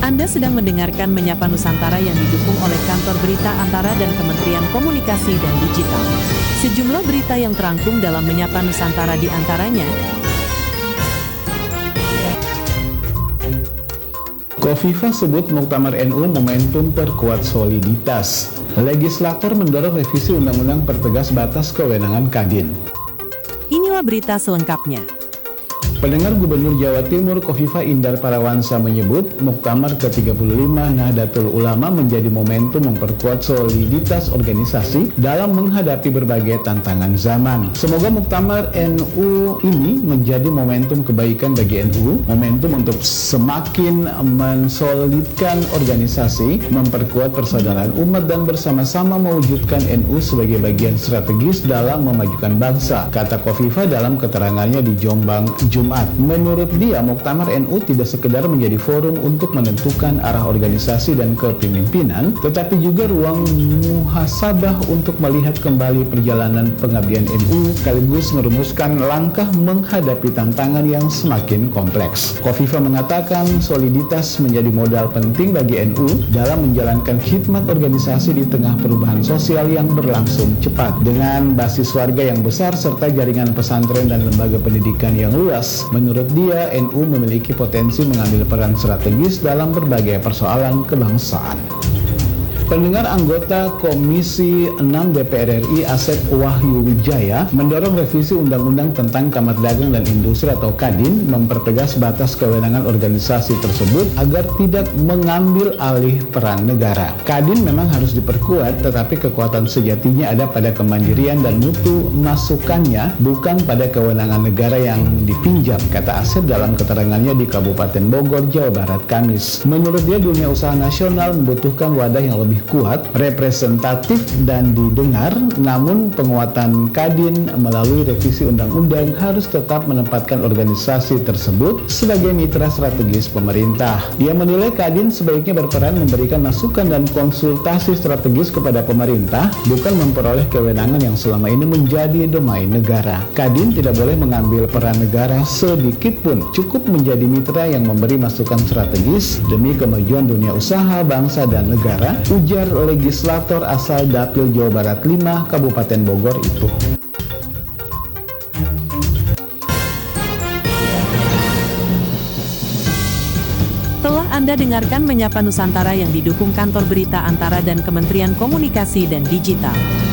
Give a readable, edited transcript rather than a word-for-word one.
Anda sedang mendengarkan Menyapa Nusantara yang didukung oleh Kantor Berita Antara dan Kementerian Komunikasi dan Digital. Sejumlah berita yang terangkum dalam Menyapa Nusantara di antaranya. Khofifah sebut Muktamar NU momentum perkuat soliditas. Legislator mendorong revisi Undang-Undang Pertegas Batas Kewenangan Kadin. Inilah berita selengkapnya. Pendengar Gubernur Jawa Timur Khofifah Indar Parawansa menyebut Muktamar ke-35 Nahdlatul Ulama menjadi momentum memperkuat soliditas organisasi dalam menghadapi berbagai tantangan zaman. Semoga Muktamar NU ini menjadi momentum kebaikan bagi NU, momentum untuk semakin mensolidkan organisasi, memperkuat persaudaraan umat dan bersama-sama mewujudkan NU sebagai bagian strategis dalam memajukan bangsa, kata Khofifah dalam keterangannya di Jombang, Jumat. Menurut dia, Muktamar NU tidak sekedar menjadi forum untuk menentukan arah organisasi dan kepemimpinan, tetapi juga ruang muhasabah untuk melihat kembali perjalanan pengabdian NU, sekaligus merumuskan langkah menghadapi tantangan yang semakin kompleks. Khofifah mengatakan soliditas menjadi modal penting bagi NU dalam menjalankan khidmat organisasi di tengah perubahan sosial yang berlangsung cepat. Dengan basis warga yang besar serta jaringan pesantren dan lembaga pendidikan yang luas, menurut dia, NU memiliki potensi mengambil peran strategis dalam berbagai persoalan kebangsaan. Pendengar, anggota Komisi 6 DPR RI Asep Wahyu Wijaya mendorong revisi Undang-Undang tentang Kamar Dagang dan Industri atau Kadin, mempertegas batas kewenangan organisasi tersebut agar tidak mengambil alih peran negara. Kadin memang harus diperkuat, tetapi kekuatan sejatinya ada pada kemandirian dan mutu masukannya, bukan pada kewenangan negara yang dipinjam, kata Asep dalam keterangannya di Kabupaten Bogor, Jawa Barat, Kamis. Menurut dia, dunia usaha nasional membutuhkan wadah yang lebih kuat, representatif dan didengar, namun penguatan Kadin melalui revisi undang-undang harus tetap menempatkan organisasi tersebut sebagai mitra strategis pemerintah. Ia menilai Kadin sebaiknya berperan memberikan masukan dan konsultasi strategis kepada pemerintah, bukan memperoleh kewenangan yang selama ini menjadi domain negara. Kadin tidak boleh mengambil peran negara sedikit pun, cukup menjadi mitra yang memberi masukan strategis demi kemajuan dunia usaha, bangsa, dan negara, ujar legislator asal Dapil Jawa Barat 5 Kabupaten Bogor itu. Telah Anda dengarkan Menyapa Nusantara yang didukung Kantor Berita Antara dan Kementerian Komunikasi dan Digital.